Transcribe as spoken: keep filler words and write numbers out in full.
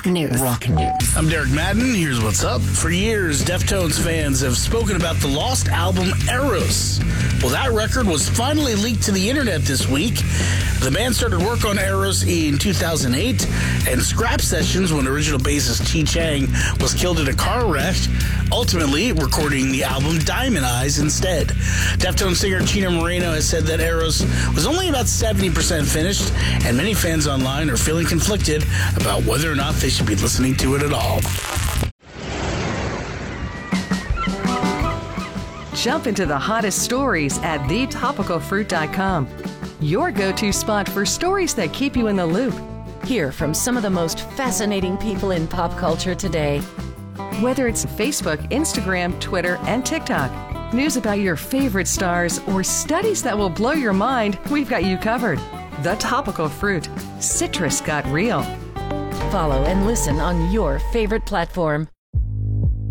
news. Rock news. I'm Derek Madden. Here's what's up. For years, Deftones fans have spoken about the lost album Eros. Well, that record was finally leaked to the internet this week. The band started work on Eros in two thousand eight and scrap sessions when original bassist Chi Chang was killed in a car wreck, ultimately recording the album Diamond Eyes instead. Deftones singer Chino Moreno has said that Eros was only about seventy percent finished, and many fans online are feeling conflicted about whether or not they should be listening to it at all. Jump into the hottest stories at the topical fruit dot com. Your go-to spot for stories that keep you in the loop. Hear from some of the most fascinating people in pop culture today. Whether it's Facebook, Instagram, Twitter, and TikTok, news about your favorite stars, or studies that will blow your mind, we've got you covered. The Topical Fruit. Citrus got real. Follow and listen on your favorite platform.